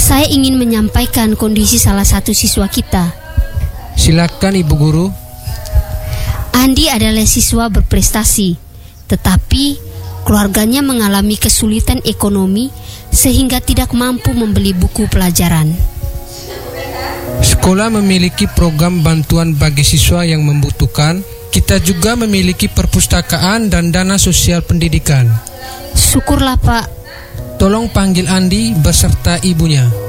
Saya ingin menyampaikan kondisi salah satu siswa kita. Silakan Ibu Guru. Andi adalah siswa berprestasi, tetapi keluarganya mengalami kesulitan ekonomi sehingga tidak mampu membeli buku pelajaran. Sekolah memiliki program bantuan bagi siswa yang membutuhkan. Kita juga memiliki perpustakaan dan dana sosial pendidikan. Syukurlah Pak. Tolong panggil Andi beserta ibunya.